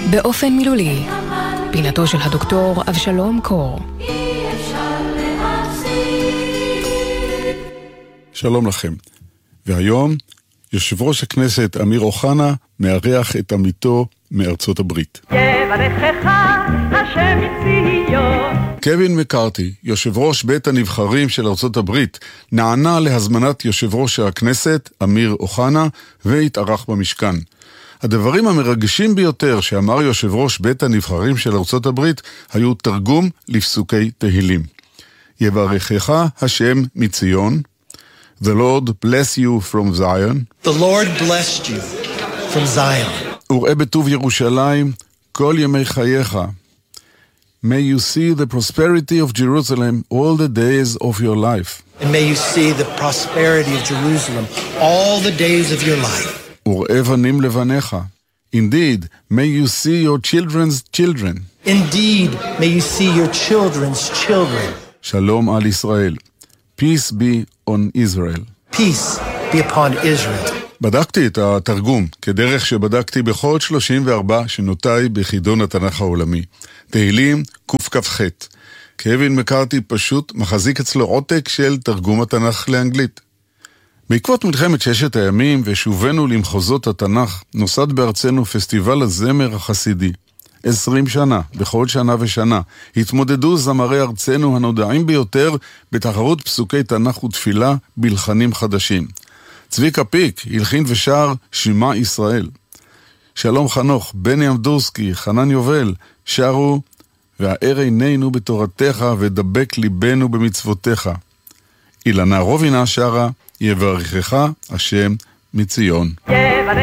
באופן מילולי, פינתו של הדוקטור אבשלום קור. שלום לכם. והיום יושב ראש הכנסת אמיר אוחנה מארח את עמיתו מארצות הברית. יברכך השם ציון. קווין מקארתי, יושב ראש בית הנבחרים של ארצות הברית, נענה להזמנת יושב ראש הכנסת אמיר אוחנה והתארח במשכן. הדברים המרגשים ביותר שאמר יושב ראש בית הנבחרים של ארצות הברית היו תרגום לפסוקי תהילים. יברכך השם מציון. The Lord bless you from Zion. The Lord blessed you from Zion. וראה בטוב ירושלים כל ימי חייך. May you see the prosperity of Jerusalem all the days of your life. And may you see the prosperity of Jerusalem all the days of your life. וראה בנים לבניך. Indeed, may you see your children's children. Indeed, may you see your children's children. שלום על ישראל. Peace be on Israel. Peace be upon Israel. בדקתי את התרגום, כדרך שבדקתי בכל 34 שנותיי בחידון התנ"ך העולמי. תהילים קכ"ח. קווין מקארתי פשוט מחזיק אצלו עותק של תרגום התנ"ך לאנגלית. בעקבות מלחמת ששת הימים ושובנו למחוזות התנ"ך, נוסד בארצנו פסטיבל הזמר החסידי. 20 שנה, בכל שנה ושנה, התמודדו זמרי ארצנו הנודעים ביותר בתחרות פסוקי תנ"ך ותפילה בלחנים חדשים. צביקה פיק הלחין ושר שמע ישראל. שלום חנוך, בני אמדורסקי, חנן יובל, שרו והאר עינינו בתורתך ודבק ליבנו במצוותיך. אילנה רובינה שרה יברכך השם מציון.